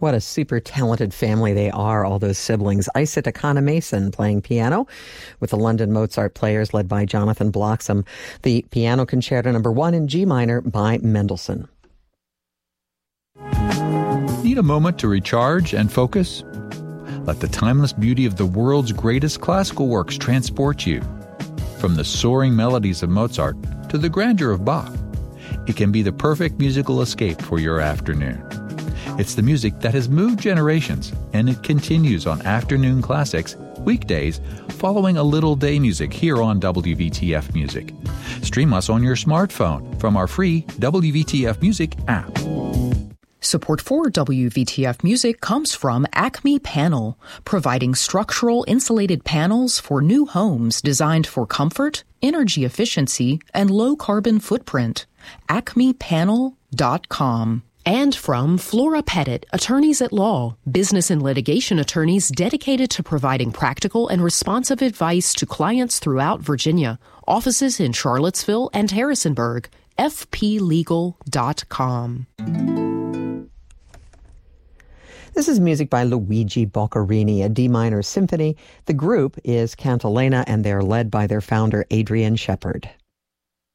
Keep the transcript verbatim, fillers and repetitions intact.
What a super talented family they are, all those siblings. Isa Takana Mason playing piano with the London Mozart Players led by Jonathan Bloxham. The Piano Concerto number one in G minor by Mendelssohn. Need a moment to recharge and focus? Let the timeless beauty of the world's greatest classical works transport you. From the soaring melodies of Mozart to the grandeur of Bach, it can be the perfect musical escape for your afternoon. It's the music that has moved generations, and it continues on Afternoon Classics, weekdays, following a little day music here on W V T F Music. Stream us on your smartphone from our free W V T F Music app. Support for W V T F Music comes from Acme Panel, providing structural insulated panels for new homes designed for comfort, energy efficiency, and low carbon footprint. acme panel dot com. And from Flora Pettit, attorneys at law, business and litigation attorneys dedicated to providing practical and responsive advice to clients throughout Virginia. Offices in Charlottesville and Harrisonburg. f p legal dot com. This is music by Luigi Boccherini, a D minor symphony. The group is Cantilena, and they're led by their founder, Adrian Shepard.